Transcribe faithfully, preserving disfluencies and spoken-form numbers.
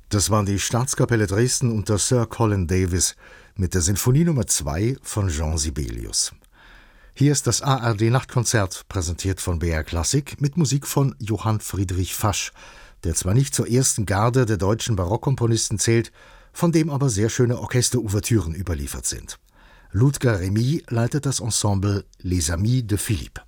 Das waren die Staatskapelle Dresden unter Sir Colin Davis mit der Sinfonie Nummer zwei von Jean Sibelius. Hier ist das A R D-Nachtkonzert, präsentiert von B R Klassik, mit Musik von Johann Friedrich Fasch, der zwar nicht zur ersten Garde der deutschen Barockkomponisten zählt, von dem aber sehr schöne Orchesterouvertüren überliefert sind. Ludger Remy leitet das Ensemble Les Amis de Philippe.